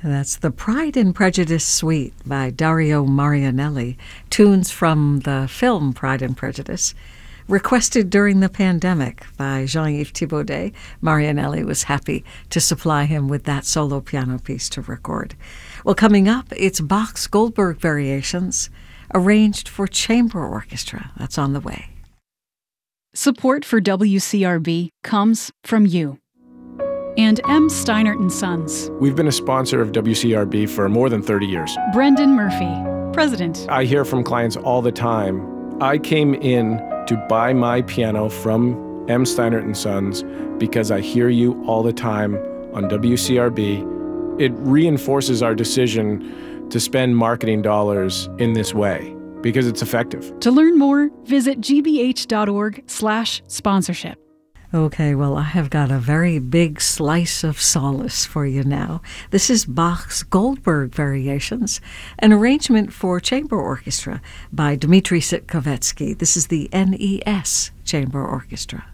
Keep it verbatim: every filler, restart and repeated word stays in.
That's the Pride and Prejudice Suite by Dario Marianelli, tunes from the film Pride and Prejudice. Requested during the pandemic by Jean-Yves Thibaudet, Marianelli was happy to supply him with that solo piano piece to record. Well, coming up, it's Bach's Goldberg Variations, arranged for chamber orchestra. That's on the way. Support for W C R B comes from you and M. Steinert and Sons. We've been a sponsor of W C R B for more than thirty years. Brendan Murphy, President. I hear from clients all the time, I came in to buy my piano from M. Steinert and Sons because I hear you all the time on W C R B. It reinforces our decision to spend marketing dollars in this way because it's effective. To learn more, visit gbh.org slash sponsorship. Okay, well, I have got a very big slice of solace for you now. This is Bach's Goldberg Variations, an arrangement for chamber orchestra by Dmitri Sitkovetsky. This is the N E S Chamber Orchestra.